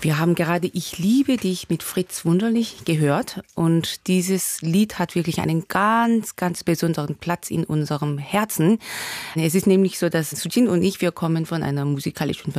Wir haben gerade Ich liebe dich mit Fritz Wunderlich gehört und dieses Lied hat wirklich einen ganz, ganz besonderen Platz in unserem Herzen. Es ist nämlich so, dass Sujin und ich, wir kommen von einer musikalischen